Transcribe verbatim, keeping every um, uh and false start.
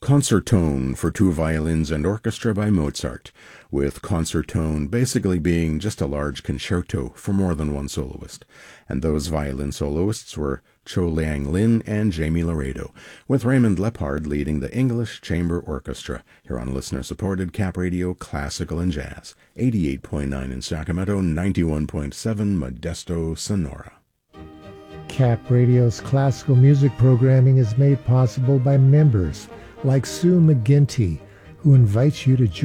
Concertone for two violins and orchestra by Mozart, with concertone basically being just a large concerto for more than one soloist. And those violin soloists were Cho Liang Lin and Jamie Laredo, with Raymond Lepard leading the English Chamber Orchestra, here on listener-supported Cap Radio Classical and Jazz, eighty-eight point nine in Sacramento, ninety-one point seven Modesto, Sonora. Cap Radio's classical music programming is made possible by members like Sue McGinty, who invites you to join